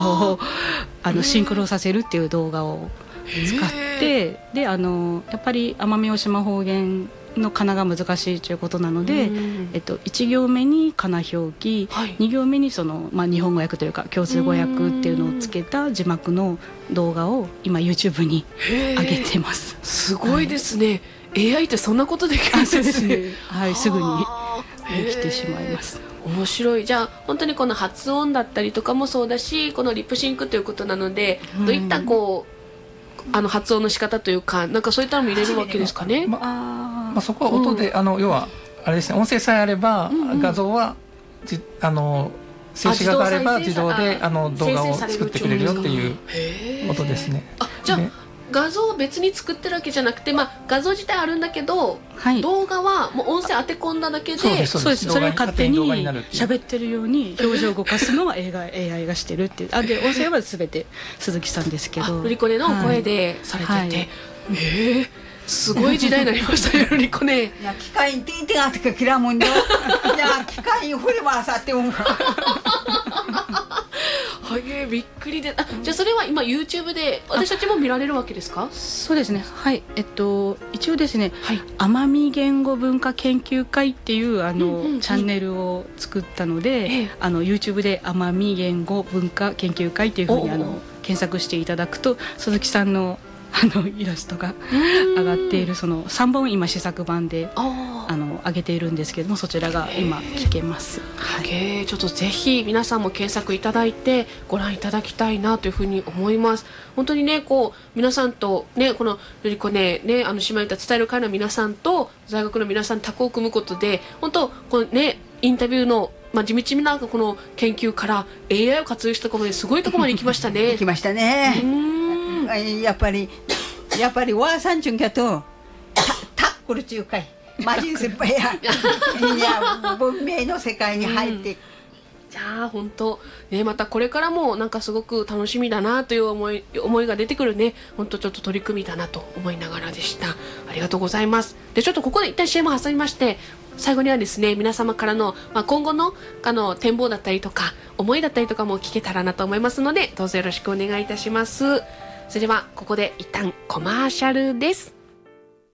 シンクロさせるっていう動画を使ってでやっぱり奄美大島方言のかなが難しいということなので、1行目にかな表記、2行目にその、日本語訳というか共通語訳っていうのをつけた字幕の動画を今 YouTube に上げてます。 すごいですね、AI ってそんなことできるんですね。 はい、すぐにできてしまいます。 面白い。じゃあ本当にこの発音だったりとかもそうだし、このリップシンクということなので、どういったこう発音の仕方というか、なんかそういったのも入れるわけですかね。 そこは音で、要はあれですね、音声さえあれば、画像は静止画があれば自動で動画を作ってくれるよっていうことですね。 じゃあ画像を別に作ってるわけじゃなくて、画像自体あるんだけど、動画はもう音声当て込んだだけで、 そうです。それを勝手に喋ってるように表情を動かすのはAI がしてるっていう。で音声は全て鈴木さんですけど、 ルリコネの声でされてて、すごい時代になりましたよ、ルリコネ。 いや、機械にティンティンあってかキラもんよ。いや、機械に振り回さっても。 びっくりで。じゃあそれは今 YouTube で私たちも見られるわけですか？ そうですね。はい。一応ですね、奄美言語文化研究会っていうチャンネルを作ったので、YouTube で奄美言語文化研究会っていうふうに検索していただくと鈴木さんのイラストが上がっているその3本今試作版で上げているんですけども、そちらが今聞けます。 ちょっとぜひ皆さんも検索いただいてご覧いただきたいなというふうに思います。本当にね、こう皆さんとね、このルリコネね、姉妹歌伝える会の皆さんと大学の皆さんタッグを組むことで、本当このねインタビューの地道なこの研究から AI を活用したところまですごいところまで行きましたね。 行きましたね。やっぱりワーサンチュンキャとタックル中会マジンスパイや文明の世界に入ってじゃあ本当ね、またこれからもなんかすごく楽しみだなという思いが出てくるね、本当ちょっと取り組みだなと思いながらでした。ありがとうございます。でちょっとここで一旦 CM を挟みまして、最後にはですね、皆様からの、今後の展望だったりとか思いだったりとかも聞けたらなと思いますので、どうぞよろしくお願いいたします。それではここで一旦コマーシャルです。